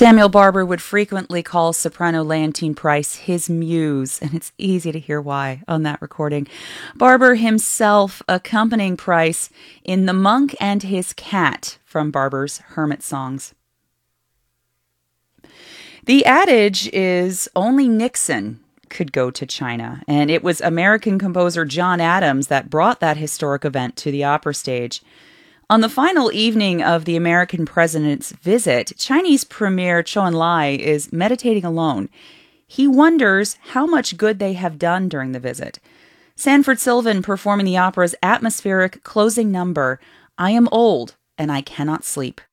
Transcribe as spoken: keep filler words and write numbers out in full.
Samuel Barber would frequently call soprano Leontyne Price his muse, and it's easy to hear why on that recording. Barber himself accompanying Price in The Monk and His Cat from Barber's Hermit Songs. The adage is only Nixon could go to China, and it was American composer John Adams that brought that historic event to the opera stage. On the final evening of the American president's visit, Chinese Premier Chou Enlai is meditating alone. He wonders how much good they have done during the visit. Sanford Sylvan performing the opera's atmospheric closing number, I Am Old and I Cannot Sleep.